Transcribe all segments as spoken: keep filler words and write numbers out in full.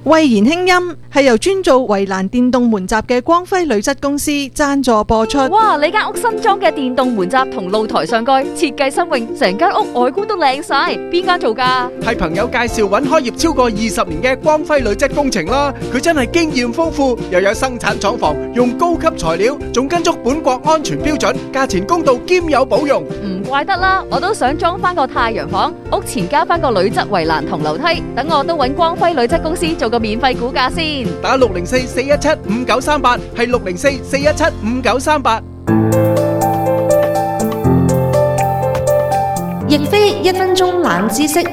慧言輕音係由專做圍欄電動門閘嘅光輝鋁質公司贊助播出。 哇！你間屋新裝嘅電動門閘同露台上蓋設計新穎，成間屋外觀都靚晒。邊間做㗎？ 係朋友介紹揾開業超過二十年嘅光輝鋁質工程啦。佢真係經驗豐富，又有生產廠房，用高級材料，仲跟足本國安全標準，價錢公道兼有保用。 唔怪得啦，我都想裝翻個太陽房，屋前加翻個鋁質圍欄同樓梯，等我都揾光輝鋁質公司做個免費估價先。 打六零四四一七五九三八，係六零四四一七五九三八。 亦非一分鐘冷知識。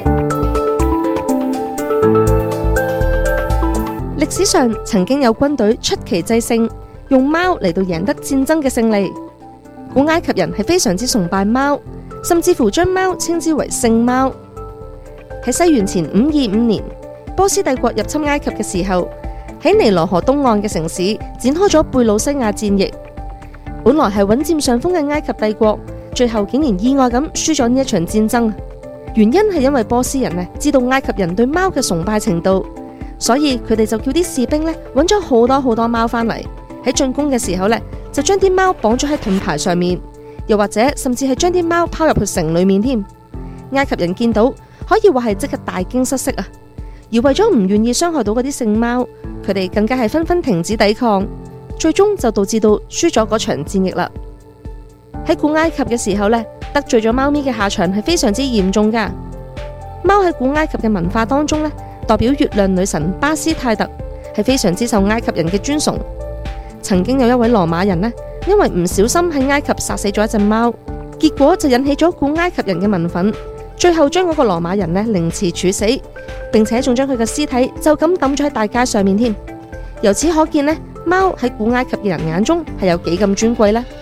歷史上曾經有軍隊出奇制勝，用貓嚟到贏得戰爭嘅勝利。古埃及人係非常之崇拜貓，甚至乎將貓稱之為聖貓。喺西元前五二五年，波斯帝國入侵埃及嘅時候，喺尼羅河東岸嘅城市展開咗貝魯西亞戰役。本來係穩佔上風嘅埃及帝國，最後竟然意外咁輸咗呢一場戰爭。原因係因為波斯人呢知道埃及人對貓嘅崇拜程度，所以佢哋就叫啲士兵呢揾咗好多好多貓返嚟，喺進攻嘅時候呢，就將啲貓綁咗喺盾牌上面，又或者甚至係將啲貓拋入去城裏面添。埃及人見到可以話係即刻大驚失色啊！而為咗唔願意傷害到嗰啲聖貓，佢哋更加係紛紛停止抵抗，最終就導致到輸咗嗰場戰役啦。喺古埃及嘅時候呢，得罪咗貓咪嘅下場係非常之嚴重噶。貓喺古埃及嘅文化當中呢，代表月亮女神巴斯泰特，係非常之受埃及人嘅尊崇。曾經有一位羅馬人呢，因為唔小心喺埃及殺死咗一隻貓，結果就引起咗古埃及人嘅民憤，最後將嗰個羅馬人呢凌遲處死，並且仲將佢嘅屍體就咁抌咗喺大街上面添。由此可見呢，貓喺古埃及嘅人眼中係有幾咁尊貴呢？